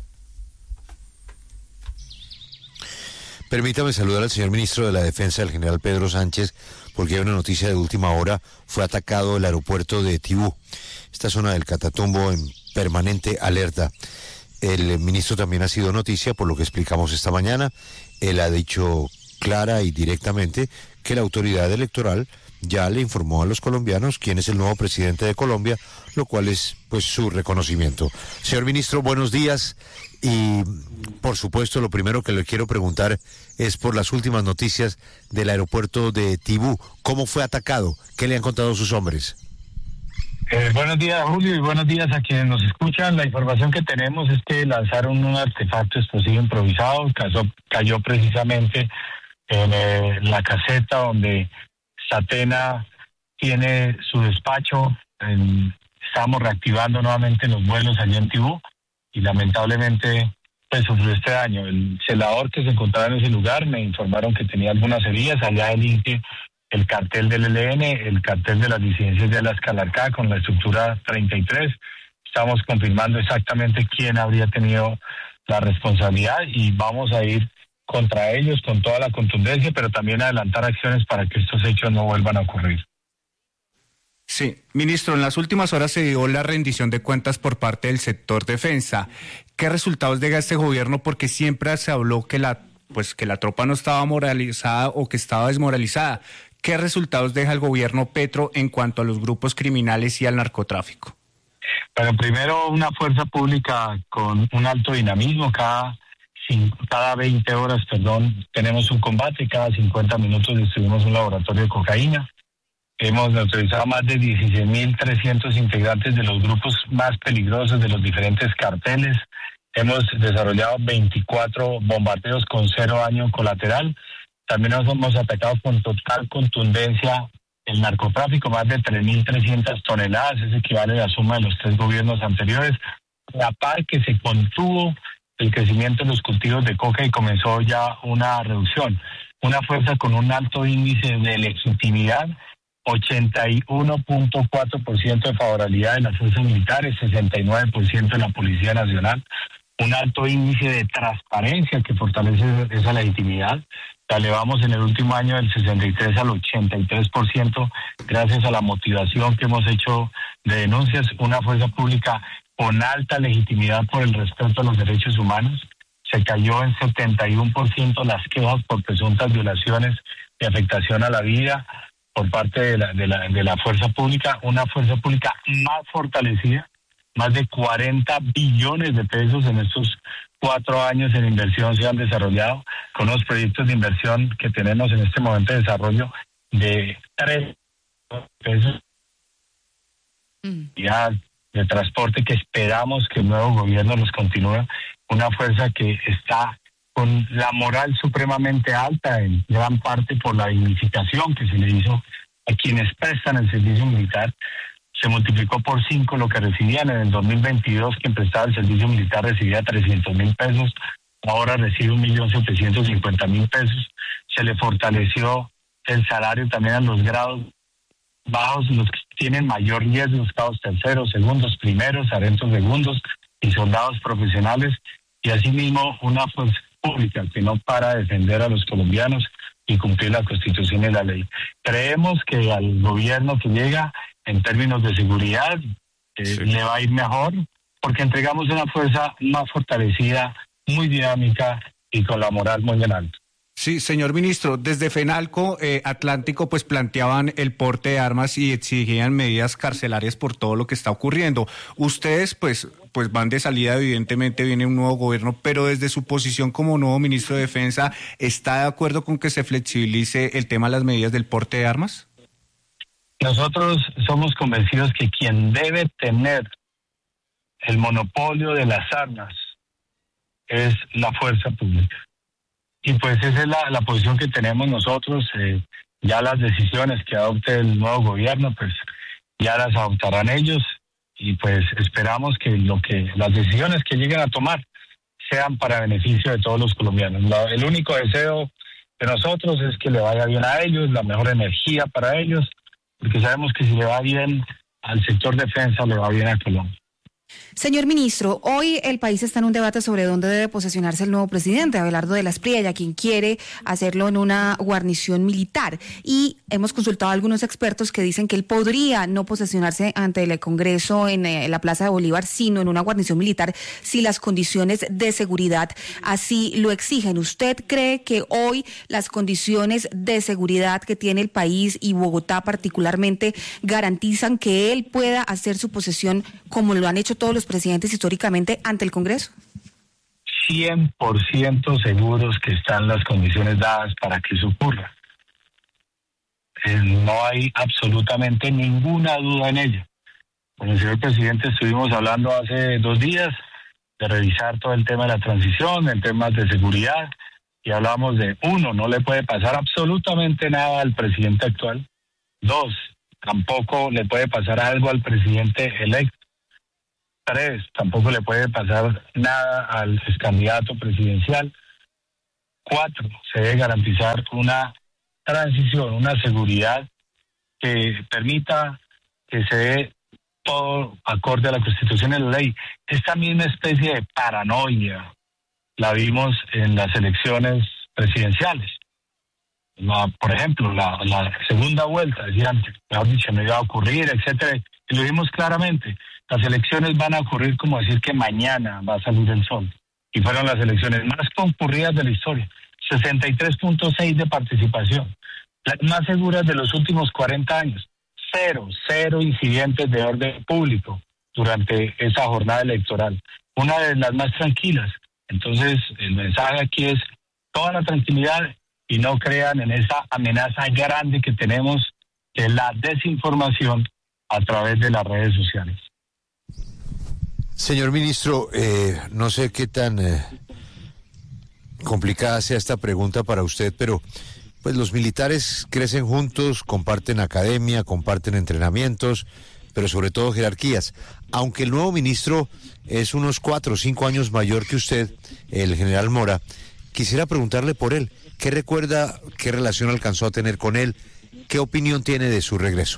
Permítame saludar al señor ministro de la Defensa, el general Pedro Sánchez, porque hay una noticia de última hora. Fue atacado el aeropuerto de Tibú, esta zona del Catatumbo, en permanente alerta. El ministro también ha sido noticia por lo que explicamos esta mañana. Él ha dicho clara y directamente que la autoridad electoral ya le informó a los colombianos quién es el nuevo presidente de Colombia, lo cual es pues su reconocimiento. Señor ministro, buenos días, y por supuesto lo primero que le quiero preguntar es por las últimas noticias del aeropuerto de Tibú. ¿Cómo fue atacado? ¿Qué le han contado sus hombres? Eh, buenos días, Julio, y buenos días a quienes nos escuchan. La información que tenemos es que lanzaron un artefacto explosivo improvisado, cayó, cayó precisamente en eh, la caseta donde Satena tiene su despacho. En, estamos reactivando nuevamente los vuelos allá en Tibú y lamentablemente pues sufrió este daño. El celador que se encontraba en ese lugar me informaron que tenía algunas heridas. Allá el I N C E, el cartel del E L N, el cartel de las disidencias de la Calarcá con la estructura treinta y tres. Estamos confirmando exactamente quién habría tenido la responsabilidad y vamos a ir contra ellos con toda la contundencia, pero también adelantar acciones para que estos hechos no vuelvan a ocurrir. Sí, ministro, en las últimas horas se dio la rendición de cuentas por parte del sector defensa. ¿Qué resultados deja este gobierno? Porque siempre se habló que la, pues, que la tropa no estaba moralizada o que estaba desmoralizada. ¿Qué resultados deja el gobierno Petro en cuanto a los grupos criminales y al narcotráfico? Bueno, primero una fuerza pública con un alto dinamismo. Cada, cada veinte horas, perdón, tenemos un combate. Cada cincuenta minutos distribuimos un laboratorio de cocaína. Hemos neutralizado más de dieciséis mil trescientos integrantes de los grupos más peligrosos de los diferentes carteles. Hemos desarrollado veinticuatro bombardeos con cero daño colateral. También nos hemos atacado con total contundencia el narcotráfico, más de tres mil trescientas toneladas, eso equivale a la suma de los tres gobiernos anteriores. A la par que se contuvo el crecimiento de los cultivos de coca y comenzó ya una reducción. Una fuerza con un alto índice de legitimidad, ochenta y uno punto cuatro por ciento de favorabilidad de las fuerzas militares, sesenta y nueve por ciento de la Policía Nacional, un alto índice de transparencia que fortalece esa legitimidad. La elevamos en el último año del sesenta y tres al ochenta y tres por ciento gracias a la motivación que hemos hecho de denuncias. Una fuerza pública con alta legitimidad por el respeto a los derechos humanos. Se cayó en setenta y uno por ciento las quejas por presuntas violaciones y afectación a la vida por parte de la, de la, de la fuerza pública. Una fuerza pública más fortalecida, más de cuarenta billones de pesos en estos cuatro años en inversión se han desarrollado, con los proyectos de inversión que tenemos en este momento de desarrollo de tres pesos mm. ya de transporte que esperamos que el nuevo gobierno los continúe. Una fuerza que está con la moral supremamente alta, en gran parte por la dignificación que se le hizo a quienes prestan el servicio militar. Se multiplicó por cinco lo que recibían en el dos mil veintidós, quien prestaba el servicio militar recibía trescientos mil pesos, ahora recibe un millón setecientos cincuenta mil pesos. Se le fortaleció el salario también a los grados bajos, los que tienen mayor riesgo, los grados terceros, segundos, primeros, sargentos segundos y soldados profesionales, y asimismo una fuerza pública que no para de defender a los colombianos y cumplir la Constitución y la ley. Creemos que al gobierno que llega, en términos de seguridad, eh, sí. le va a ir mejor, porque entregamos una fuerza más fortalecida, muy dinámica y con la moral muy en alto. Sí, señor ministro, desde FENALCO eh, Atlántico pues planteaban el porte de armas y exigían medidas carcelarias por todo lo que está ocurriendo. Ustedes pues pues van de salida, evidentemente viene un nuevo gobierno, pero desde su posición como nuevo ministro de Defensa, ¿está de acuerdo con que se flexibilice el tema de las medidas del porte de armas? Nosotros somos convencidos que quien debe tener el monopolio de las armas es la fuerza pública. Y pues esa es la, la posición que tenemos nosotros. Eh, ya las decisiones que adopte el nuevo gobierno, pues ya las adoptarán ellos. Y pues esperamos que lo que las decisiones que lleguen a tomar sean para beneficio de todos los colombianos. La, el único deseo de nosotros es que le vaya bien a ellos, la mejor energía para ellos, porque sabemos que si le va bien al sector defensa, le va bien a Colombia. Señor ministro, hoy el país está en un debate sobre dónde debe posesionarse el nuevo presidente, Abelardo de la Espriella, quien quiere hacerlo en una guarnición militar. Y hemos consultado a algunos expertos que dicen que él podría no posesionarse ante el Congreso en eh, la Plaza de Bolívar, sino en una guarnición militar, si las condiciones de seguridad así lo exigen. ¿Usted cree que hoy las condiciones de seguridad que tiene el país y Bogotá particularmente garantizan que él pueda hacer su posesión como lo han hecho todos los presidentes históricamente ante el Congreso? cien por ciento seguros que están las condiciones dadas para que eso ocurra. Eh, no hay absolutamente ninguna duda en ello. Con el señor presidente estuvimos hablando hace dos días de revisar todo el tema de la transición, en temas de seguridad, y hablamos de, uno, no le puede pasar absolutamente nada al presidente actual. Dos, tampoco le puede pasar algo al presidente electo. Tres, tampoco le puede pasar nada al excandidato presidencial. Cuatro, se debe garantizar una transición, una seguridad que permita que se dé todo acorde a la Constitución y la ley. Esta misma especie de paranoia la vimos en las elecciones presidenciales. La, por ejemplo, la, la segunda vuelta, decían, mejor dicho, no iba a ocurrir, etcétera. Y lo vimos claramente. Las elecciones van a ocurrir como decir que mañana va a salir el sol. Y fueron las elecciones más concurridas de la historia. sesenta y tres punto seis de participación. Las más seguras de los últimos cuarenta años. Cero, cero incidentes de orden público durante esa jornada electoral. Una de las más tranquilas. Entonces, el mensaje aquí es toda la tranquilidad y no crean en esa amenaza grande que tenemos, que es la desinformación a través de las redes sociales. Señor ministro, eh, no sé qué tan eh, complicada sea esta pregunta para usted, pero pues los militares crecen juntos, comparten academia, comparten entrenamientos, pero sobre todo jerarquías. Aunque el nuevo ministro es unos cuatro o cinco años mayor que usted, el general Mora, quisiera preguntarle por él. ¿Qué recuerda, qué relación alcanzó a tener con él? ¿Qué opinión tiene de su regreso?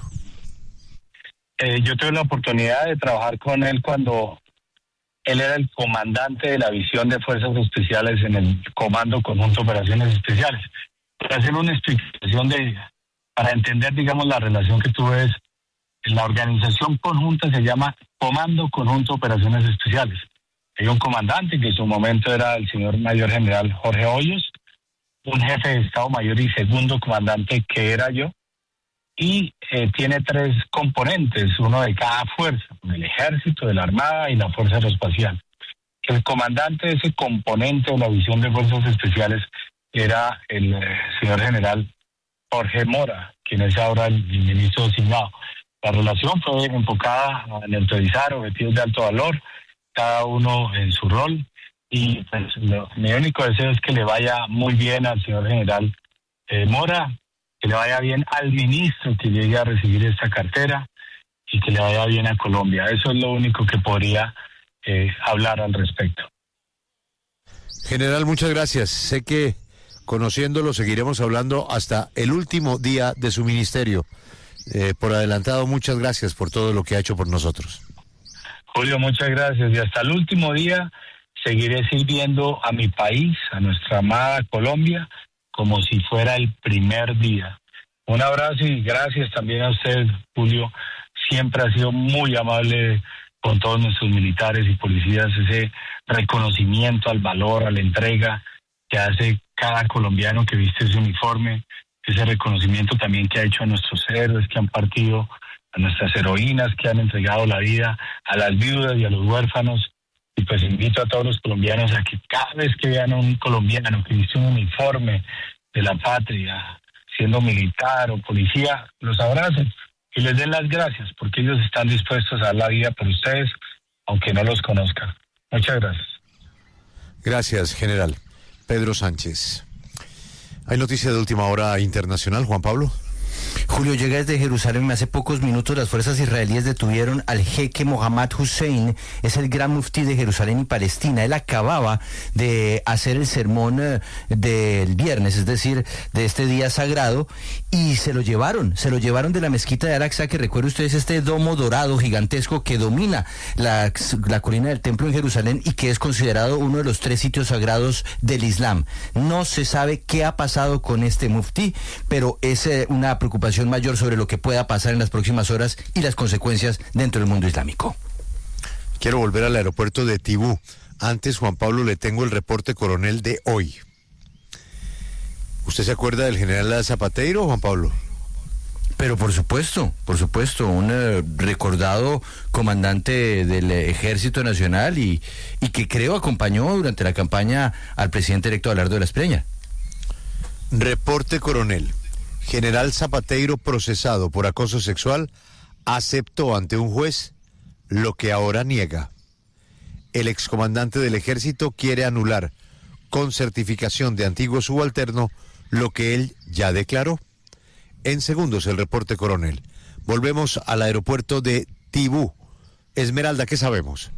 Eh, yo tuve la oportunidad de trabajar con él cuando él era el comandante de la división de Fuerzas Especiales en el Comando Conjunto de Operaciones Especiales. Para hacer una explicación de, para entender, digamos, la relación que tuve es, la organización conjunta se llama Comando Conjunto de Operaciones Especiales. Hay un comandante que en su momento era el señor Mayor General Jorge Hoyos, un jefe de Estado Mayor y segundo comandante que era yo, y eh, tiene tres componentes, uno de cada fuerza, el Ejército, de la Armada y la Fuerza Aeroespacial. El comandante de ese componente de la división de Fuerzas Especiales era el eh, señor general Jorge Mora, quien es ahora el, el ministro designado. La relación fue enfocada a neutralizar objetivos de alto valor, cada uno en su rol, y pues, lo, mi único deseo es que le vaya muy bien al señor general eh, Mora, que le vaya bien al ministro que llegue a recibir esta cartera y que le vaya bien a Colombia. Eso es lo único que podría eh, hablar al respecto. General, muchas gracias. Sé que conociéndolo seguiremos hablando hasta el último día de su ministerio. Eh, por adelantado, muchas gracias por todo lo que ha hecho por nosotros. Julio, muchas gracias. Y hasta el último día seguiré sirviendo a mi país, a nuestra amada Colombia, como si fuera el primer día. Un abrazo y gracias también a usted, Julio. Siempre ha sido muy amable con todos nuestros militares y policías, ese reconocimiento al valor, a la entrega que hace cada colombiano que viste ese uniforme, ese reconocimiento también que ha hecho a nuestros héroes que han partido, a nuestras heroínas que han entregado la vida, a las viudas y a los huérfanos. Y pues invito a todos los colombianos a que cada vez que vean a un colombiano que viste un uniforme de la patria, siendo militar o policía, los abracen y les den las gracias, porque ellos están dispuestos a dar la vida por ustedes, aunque no los conozcan. Muchas gracias. Gracias, general. Pedro Sánchez. Hay noticia de última hora internacional, Juan Pablo. Julio, llega desde Jerusalén. Hace pocos minutos las fuerzas israelíes detuvieron al jeque Mohammad Hussein, es el gran muftí de Jerusalén y Palestina. Él acababa de hacer el sermón eh, del viernes, es decir, de este día sagrado, y se lo llevaron, se lo llevaron de la mezquita de Al-Aqsa, que recuerden ustedes este domo dorado gigantesco que domina la, la colina del templo en Jerusalén y que es considerado uno de los tres sitios sagrados del Islam. No se sabe qué ha pasado con este muftí, pero es eh, una preocupación mayor sobre lo que pueda pasar en las próximas horas y las consecuencias dentro del mundo islámico. Quiero volver al aeropuerto de Tibú. Antes, Juan Pablo, le tengo el reporte coronel de hoy. ¿Usted se acuerda del general Zapateiro, Juan Pablo? Pero por supuesto, por supuesto, un eh, recordado comandante del Ejército Nacional y, y que creo acompañó durante la campaña al presidente electo Abelardo de la Espriella. Reporte coronel. General Zapateiro, procesado por acoso sexual, aceptó ante un juez lo que ahora niega. El excomandante del ejército quiere anular con certificación de antiguo subalterno lo que él ya declaró. En segundos el reporte, coronel. Volvemos al aeropuerto de Tibú. Esmeralda, ¿qué sabemos?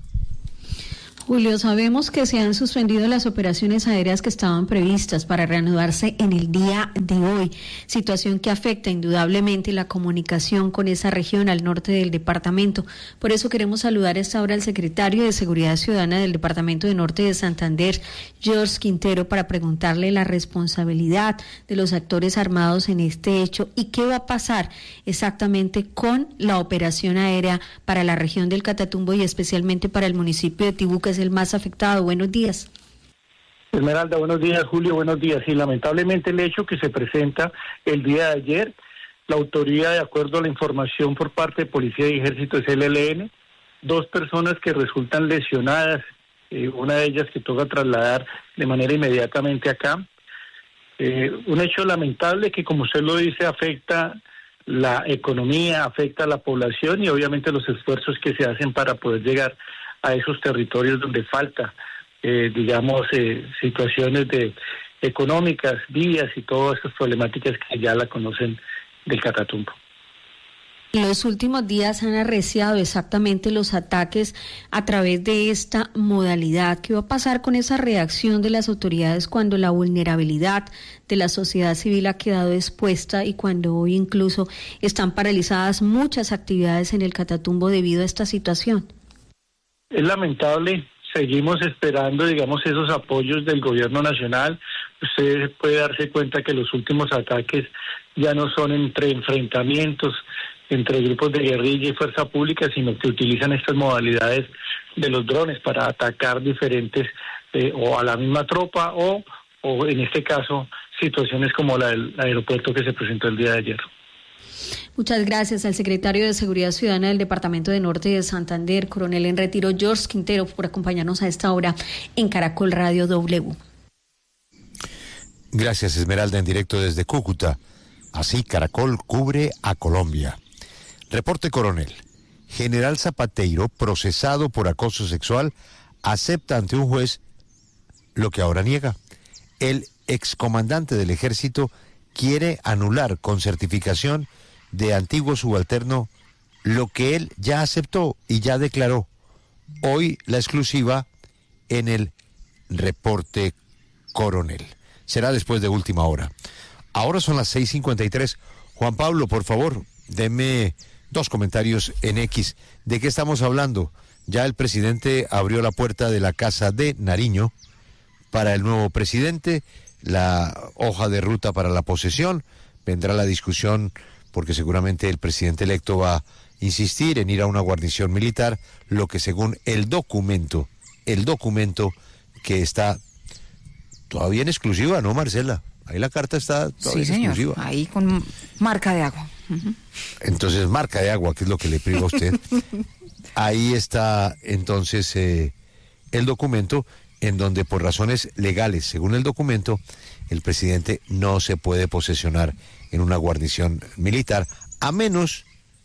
Julio, sabemos que se han suspendido las operaciones aéreas que estaban previstas para reanudarse en el día de hoy, situación que afecta indudablemente la comunicación con esa región al norte del departamento. Por eso queremos saludar a esta hora al secretario de Seguridad Ciudadana del Departamento de Norte de Santander, George Quintero, para preguntarle la responsabilidad de los actores armados en este hecho y qué va a pasar exactamente con la operación aérea para la región del Catatumbo y especialmente para el municipio de Tibú, que es el más afectado. Buenos días. Esmeralda, buenos días. Julio, buenos días. Y lamentablemente el hecho que se presenta el día de ayer, la autoría, de acuerdo a la información por parte de Policía y Ejército, es el E L N, dos personas que resultan lesionadas, eh, una de ellas que toca trasladar de manera inmediatamente acá. Eh, un hecho lamentable que, como usted lo dice, afecta la economía, afecta a la población y obviamente los esfuerzos que se hacen para poder llegar a esos territorios donde falta, eh, digamos, eh, situaciones de económicas, vías y todas estas problemáticas que ya la conocen del Catatumbo. Los últimos días han arreciado exactamente los ataques a través de esta modalidad. ¿Qué va a pasar con esa reacción de las autoridades cuando la vulnerabilidad de la sociedad civil ha quedado expuesta y cuando hoy incluso están paralizadas muchas actividades en el Catatumbo debido a esta situación? Es lamentable, seguimos esperando, digamos, esos apoyos del gobierno nacional. Usted puede darse cuenta que los últimos ataques ya no son entre enfrentamientos entre grupos de guerrilla y fuerza pública, sino que utilizan estas modalidades de los drones para atacar diferentes, eh, o a la misma tropa, o, o en este caso, situaciones como la del aeropuerto que se presentó el día de ayer. Muchas gracias al secretario de Seguridad Ciudadana del Departamento de Norte de Santander, coronel en retiro George Quintero, por acompañarnos a esta hora en Caracol Radio W. Gracias, Esmeralda, en directo desde Cúcuta. Así Caracol cubre a Colombia. Reporte, coronel. General Zapateiro, procesado por acoso sexual, acepta ante un juez lo que ahora niega. El excomandante del ejército quiere anular con certificación de antiguo subalterno lo que él ya aceptó y ya declaró. Hoy la exclusiva en el reporte, coronel. Será después de última hora. Ahora son las seis cincuenta y tres. Juan Pablo, por favor, deme dos comentarios en X. ¿De qué estamos hablando? Ya el presidente abrió la puerta de la Casa de Nariño para el nuevo presidente, la hoja de ruta para la posesión. Vendrá la discusión porque seguramente el presidente electo va a insistir en ir a una guarnición militar, lo que según el documento, el documento que está todavía en exclusiva, ¿no, Marcela? Ahí la carta está todavía sí, en señor, exclusiva. Ahí con marca de agua. Uh-huh. Entonces, marca de agua, que es lo que le priva a usted. Ahí está entonces eh, el documento en donde por razones legales, según el documento, el presidente no se puede posesionar en una guarnición militar, a menos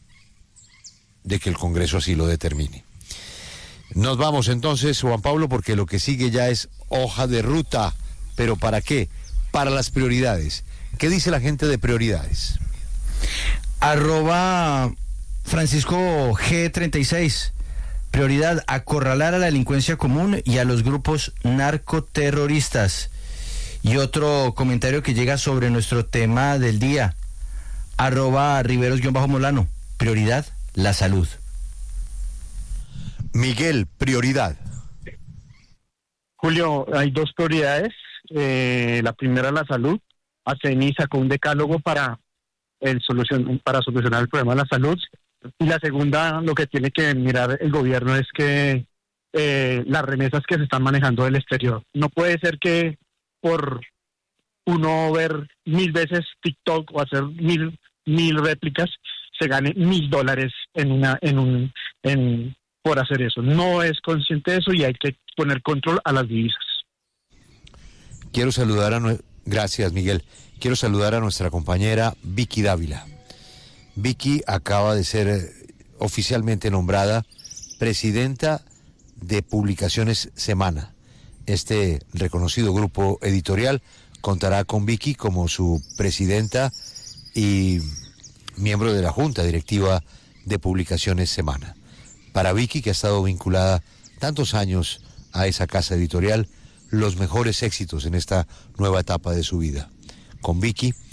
de que el Congreso así lo determine. Nos vamos entonces, Juan Pablo, porque lo que sigue ya es hoja de ruta. ¿Pero para qué? Para las prioridades. ¿Qué dice la gente de prioridades? Arroba Francisco G treinta y seis. Prioridad, acorralar a la delincuencia común y a los grupos narcoterroristas. Y otro comentario que llega sobre nuestro tema del día. Arroba Riveros-Molano. Prioridad, la salud. Miguel, prioridad. Julio, hay dos prioridades. Eh, la primera, la salud. ACENI sacó un decálogo para, el solución, para solucionar el problema de la salud. Y la segunda, lo que tiene que mirar el gobierno es que eh, las remesas que se están manejando del exterior. No puede ser que por uno ver mil veces TikTok o hacer mil mil réplicas se gane mil dólares en una en un en por hacer eso. No es consciente de eso y hay que poner control a las divisas. Quiero saludar a nue- gracias, Miguel. Quiero saludar a nuestra compañera Vicky Dávila. Vicky acaba de ser eh, oficialmente nombrada presidenta de Publicaciones Semana. Este reconocido grupo editorial contará con Vicky como su presidenta y miembro de la junta directiva de Publicaciones Semana. Para Vicky, que ha estado vinculada tantos años a esa casa editorial, los mejores éxitos en esta nueva etapa de su vida. Con Vicky